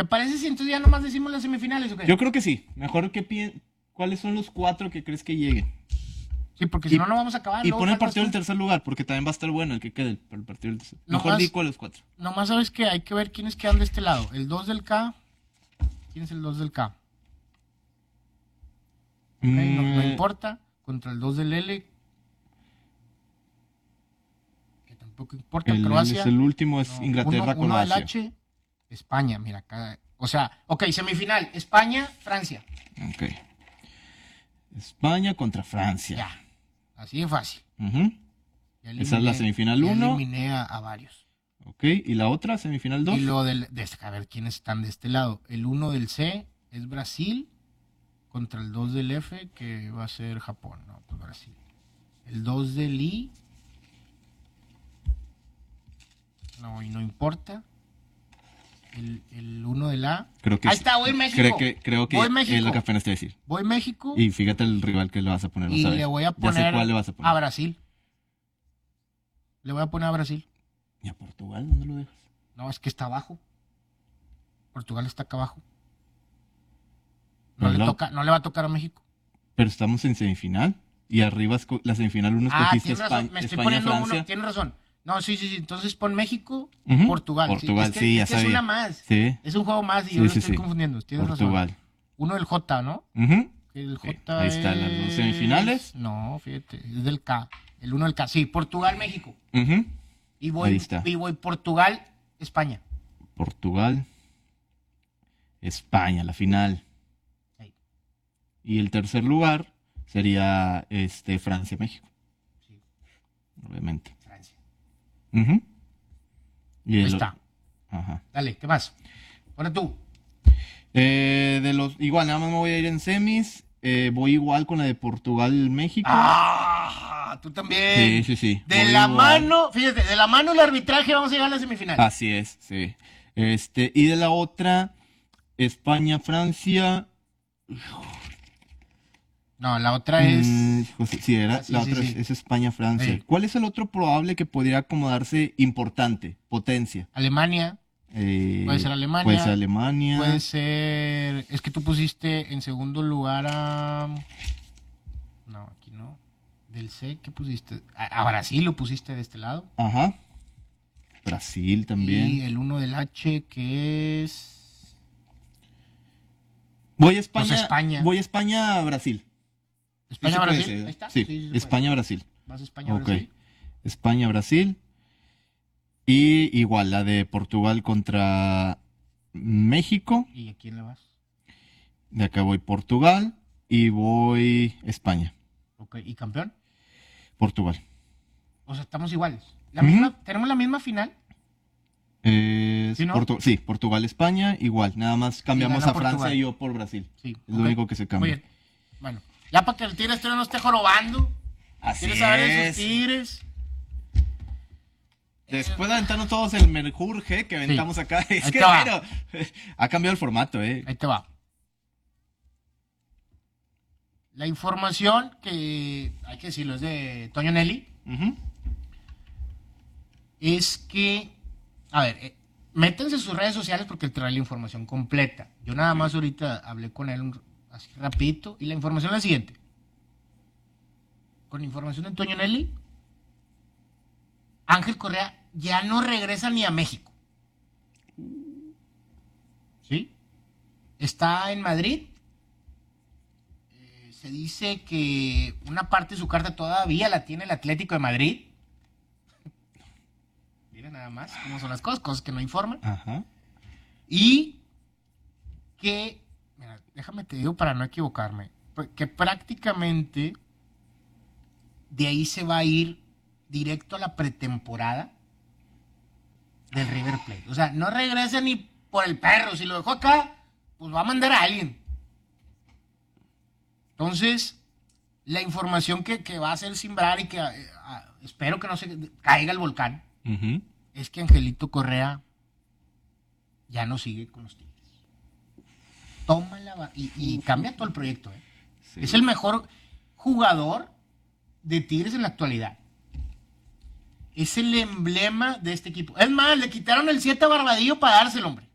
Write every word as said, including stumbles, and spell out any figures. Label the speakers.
Speaker 1: ¿Te parece si entonces ya nomás decimos las semifinales o qué?
Speaker 2: Yo creo que sí. Mejor que pi- ¿Cuáles son los cuatro que crees que lleguen?
Speaker 1: Sí, porque si
Speaker 2: Y,
Speaker 1: no, no vamos a acabar.
Speaker 2: y
Speaker 1: luego
Speaker 2: pon el
Speaker 1: faltas
Speaker 2: partido del
Speaker 1: tú.
Speaker 2: tercer lugar, porque también va a estar bueno el que quede, el, el partido del tercer. Mejor
Speaker 1: Nomás-
Speaker 2: di cuáles los cuatro.
Speaker 1: Nomás sabes que hay que ver quiénes quedan de este lado. El dos del K. ¿Quién es el dos del K? Ok, no, no
Speaker 2: Mm,
Speaker 1: importa. Contra el dos del L. Que tampoco importa.
Speaker 2: el,
Speaker 1: Croacia.
Speaker 2: es el último, es
Speaker 1: No,
Speaker 2: Inglaterra
Speaker 1: uno,
Speaker 2: con
Speaker 1: uno del
Speaker 2: Asia.
Speaker 1: H. España, mira acá. O sea, ok, semifinal. España, Francia.
Speaker 2: Ok. España contra Francia.
Speaker 1: Ya. Así de fácil.
Speaker 2: Ujú.
Speaker 1: Ya
Speaker 2: Esa es la semifinal
Speaker 1: ya
Speaker 2: uno.
Speaker 1: eliminé a, a varios.
Speaker 2: Ok, ¿y la otra, semifinal dos?
Speaker 1: Y lo del. De, a ver quiénes están de este lado. El uno del C es Brasil contra el dos del F, que va a ser Japón. No, pues Brasil. El dos del I. No, y no importa. El, el uno del A.
Speaker 2: Creo que
Speaker 1: Ahí
Speaker 2: sí.
Speaker 1: está, voy México.
Speaker 2: Creo que, creo que
Speaker 1: voy México.
Speaker 2: es lo que apenas te iba a decir.
Speaker 1: Voy México.
Speaker 2: Y fíjate el rival que le vas a poner.
Speaker 1: Y
Speaker 2: vas a ver.
Speaker 1: le voy a
Speaker 2: Ya sé
Speaker 1: poner
Speaker 2: cuál le vas a poner.
Speaker 1: a Brasil. Le voy a poner a Brasil.
Speaker 2: ¿Y a Portugal? ¿Dónde lo dejas?
Speaker 1: No, es que está abajo. Portugal está acá abajo. No,
Speaker 2: Pero
Speaker 1: le,
Speaker 2: no-
Speaker 1: toca, no le va a tocar a México.
Speaker 2: Pero estamos en semifinal. Y arriba esco- la semifinal uno
Speaker 1: Ah,
Speaker 2: escogiste
Speaker 1: tienes razón.
Speaker 2: España,
Speaker 1: Me estoy
Speaker 2: España
Speaker 1: poniendo
Speaker 2: Francia.
Speaker 1: uno. Tienes razón. No, sí, sí, sí. Entonces pon México,
Speaker 2: Ujú.
Speaker 1: Portugal.
Speaker 2: Portugal,
Speaker 1: es que,
Speaker 2: sí, ya
Speaker 1: es que es
Speaker 2: sabía.
Speaker 1: una más.
Speaker 2: Sí.
Speaker 1: Es un juego más y
Speaker 2: Sí,
Speaker 1: yo lo
Speaker 2: sí,
Speaker 1: estoy
Speaker 2: sí.
Speaker 1: confundiendo. Tienes
Speaker 2: Portugal.
Speaker 1: razón. Uno del J, ¿no?
Speaker 2: Ujú.
Speaker 1: El
Speaker 2: Ok,
Speaker 1: J
Speaker 2: ahí están las dos semifinales.
Speaker 1: No, fíjate. Es del K. El uno del K. Sí, Portugal, México.
Speaker 2: Ujú.
Speaker 1: Y voy,
Speaker 2: Ahí está.
Speaker 1: y voy Portugal, España.
Speaker 2: Portugal. España, la final.
Speaker 1: Ahí.
Speaker 2: Y el tercer lugar sería este Francia, México.
Speaker 1: Sí,
Speaker 2: Obviamente.
Speaker 1: Francia.
Speaker 2: Ujú. Y
Speaker 1: Ahí
Speaker 2: el-
Speaker 1: está.
Speaker 2: Ajá.
Speaker 1: Dale, ¿qué más? Ahora tú.
Speaker 2: Eh, de los, igual, nada más me voy a ir en semis. Eh, voy igual con la de Portugal, México.
Speaker 1: ¡Ah! Tú también.
Speaker 2: Sí, sí, sí.
Speaker 1: De
Speaker 2: Voy
Speaker 1: la
Speaker 2: igual.
Speaker 1: mano, fíjate, de la mano el arbitraje vamos a llegar a la semifinal.
Speaker 2: Así es, sí. Este, y de la otra, España, Francia.
Speaker 1: No, la otra es.
Speaker 2: Mm, hijo, sí, sí, era,
Speaker 1: Ah, sí,
Speaker 2: la
Speaker 1: sí,
Speaker 2: otra
Speaker 1: sí.
Speaker 2: Es, es España, Francia.
Speaker 1: Sí.
Speaker 2: ¿Cuál es el otro probable que podría acomodarse importante? Potencia.
Speaker 1: Alemania.
Speaker 2: Eh,
Speaker 1: Puede ser Alemania.
Speaker 2: Puede ser Alemania.
Speaker 1: Puede ser. Es que tú pusiste en segundo lugar a. No, aquí no. Del C, ¿qué pusiste? A, a Brasil lo pusiste de este lado.
Speaker 2: Ajá. Brasil también.
Speaker 1: Y el uno del H, que es.
Speaker 2: Voy a España.
Speaker 1: Pues España.
Speaker 2: Voy a España, Brasil.
Speaker 1: España,
Speaker 2: Sí se puede
Speaker 1: Brasil.
Speaker 2: ser.
Speaker 1: Ahí está.
Speaker 2: Sí,
Speaker 1: sí se puede.
Speaker 2: España, Brasil.
Speaker 1: Vas a España,
Speaker 2: Ok.
Speaker 1: Brasil.
Speaker 2: España, Brasil. Y igual la de Portugal contra México.
Speaker 1: ¿Y a quién le vas?
Speaker 2: De acá voy Portugal y voy España.
Speaker 1: Ok, ¿y campeón?
Speaker 2: Portugal.
Speaker 1: O sea, estamos iguales. La
Speaker 2: Ujú.
Speaker 1: misma, ¿tenemos la misma final?
Speaker 2: Eh,
Speaker 1: ¿Sí, no?
Speaker 2: Portu- sí, Portugal, España, igual. Nada más cambiamos
Speaker 1: gana
Speaker 2: a Francia
Speaker 1: Portugal.
Speaker 2: y yo por Brasil.
Speaker 1: Sí.
Speaker 2: Es
Speaker 1: ok.
Speaker 2: lo único que se
Speaker 1: Muy
Speaker 2: cambia.
Speaker 1: bien. Bueno, ya para que el Tigres no esté jorobando.
Speaker 2: Así
Speaker 1: ¿Quieres saber de
Speaker 2: es.
Speaker 1: esos Tigres?
Speaker 2: Después de aventarnos todos el merjurje que aventamos acá, es
Speaker 1: Ahí
Speaker 2: que
Speaker 1: te va.
Speaker 2: bueno, ha cambiado el formato, eh.
Speaker 1: Ahí te va. La información que, hay que decirlo, es de Toño Nelly,
Speaker 2: Ujú.
Speaker 1: es que, a ver, eh, métanse en sus redes sociales porque él trae la información completa. Yo nada más ahorita hablé con él un- así rapidito y la información es la siguiente. Con información de Toño Nelly, Ángel Correa ya no regresa ni a México. ¿Sí? Está en Madrid. Eh, se dice que una parte de su carta todavía la tiene el Atlético de Madrid. Mira nada más cómo son las cosas, cosas que no informan.
Speaker 2: Ajá.
Speaker 1: Y que, mira, déjame te digo para no equivocarme, que prácticamente de ahí se va a ir directo a la pretemporada del River Plate. O sea, no regresa ni por el perro. Si lo dejó acá, pues va a mandar a alguien. Entonces, la información que, que va a hacer Simbrar y que eh, ah, espero que no se caiga el volcán,
Speaker 2: Ujú.
Speaker 1: es que Angelito Correa ya no sigue con los Tigres. Tómala va- y, y cambia todo el proyecto. ¿eh?
Speaker 2: Sí.
Speaker 1: Es el mejor jugador de Tigres en la actualidad. Es el emblema de este equipo. Es más, le quitaron el siete a Barbadillo para dárselo, hombre.